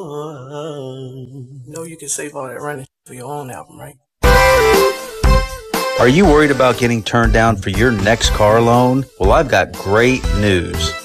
know you can save all that running for your own album, right? Are you worried about getting turned down for your next car loan? Well, I've got great news.